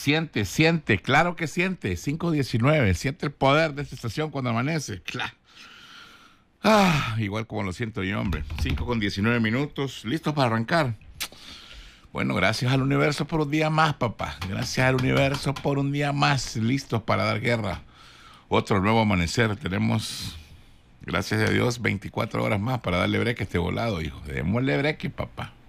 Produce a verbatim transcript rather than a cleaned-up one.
siente, siente, claro que siente. cinco diecinueve, siente el poder de esta estación cuando amanece. Claro. Ah, igual como lo siento yo, hombre. cinco con diecinueve minutos, listos para arrancar. Bueno, gracias al universo por un día más, papá. Gracias al universo por un día más, listos para dar guerra. Otro nuevo amanecer. Tenemos, gracias a Dios, veinticuatro horas más para darle breque a este volado, hijo. Démosle breque, papá.